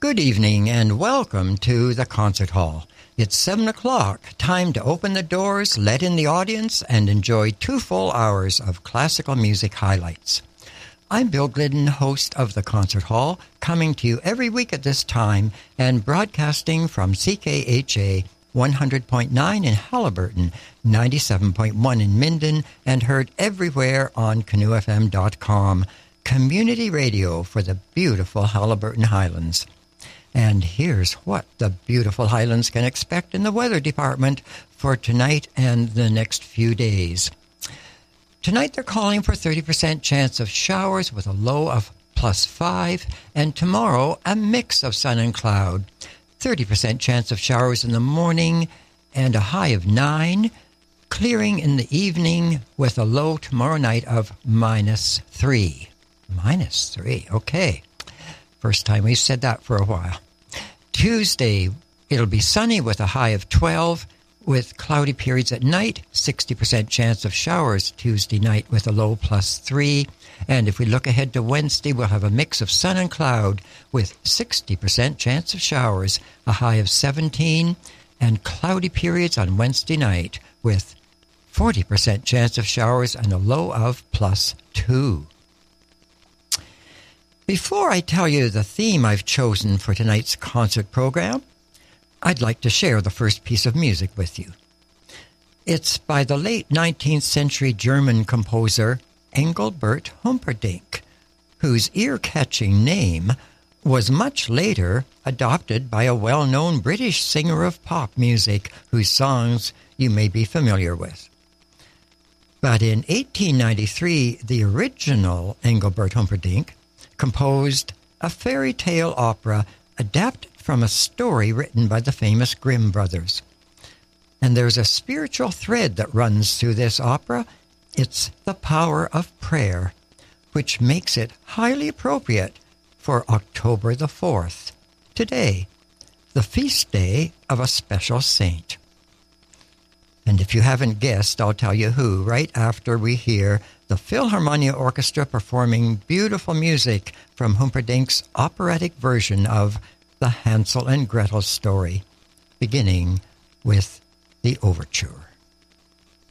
Good evening and welcome to the concert hall. It's 7 o'clock, time to open the doors, let in the audience, and enjoy 2 full hours of classical music highlights. I'm Bill Glidden, host of the concert hall, coming to you every week at this time and broadcasting from CKHA 100.9 in Halliburton, 97.1 in Minden, and heard everywhere on canoefm.com, community radio for the beautiful Halliburton Highlands. And here's what the beautiful Highlands can expect in the weather department for tonight and the next few days. Tonight they're calling for 30% chance of showers with a low of +5, and tomorrow a mix of sun and cloud. 30% chance of showers in the morning and a high of 9, clearing in the evening with a low tomorrow night of -3. -3, okay. First time we've said that for a while. Tuesday, it'll be sunny with a high of 12, with cloudy periods at night, 60% chance of showers Tuesday night with a low +3. And if we look ahead to Wednesday, we'll have a mix of sun and cloud with 60% chance of showers, a high of 17, and cloudy periods on Wednesday night with 40% chance of showers and a low of +2. Before I tell you the theme I've chosen for tonight's concert program, I'd like to share the first piece of music with you. It's by the late 19th century German composer Engelbert Humperdinck, whose ear-catching name was much later adopted by a well-known British singer of pop music whose songs you may be familiar with. But in 1893, the original Engelbert Humperdinck composed a fairy tale opera adapted from a story written by the famous Grimm brothers. And there's a spiritual thread that runs through this opera. It's the power of prayer, which makes it highly appropriate for October the 4th, today, the feast day of a special saint. And if you haven't guessed, I'll tell you who right after we hear the Philharmonia Orchestra performing beautiful music from Humperdinck's operatic version of the Hansel and Gretel story, beginning with the overture.